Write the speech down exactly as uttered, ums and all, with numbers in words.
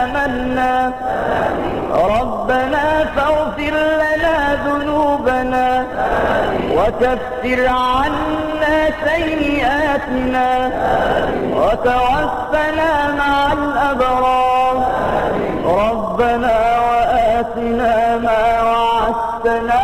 آمنا ربنا فاغفر لنا ذنوبنا وكفر عنا سيئاتنا وتوفنا مع الأبرار ربنا وآتنا ما وعدتنا